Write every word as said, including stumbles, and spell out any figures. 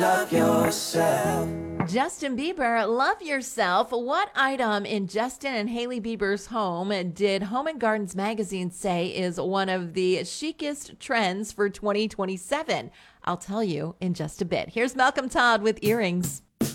Love yourself. Justin Bieber, love yourself. What item in Justin and Hailey Bieber's home did Home and Gardens magazine say is one of the chicest trends for twenty twenty-seven? I'll tell you in just a bit. Here's Malcolm Todd with earrings.